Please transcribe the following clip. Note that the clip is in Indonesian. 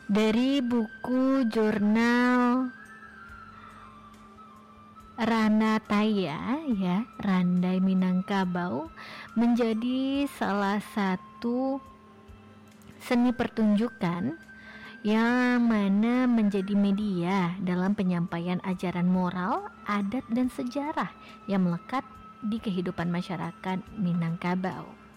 Dari buku jurnal Ranataya ya, Randai Minangkabau menjadi salah satu seni pertunjukan yang mana menjadi media dalam penyampaian ajaran moral, adat dan sejarah yang melekat di kehidupan masyarakat Minangkabau.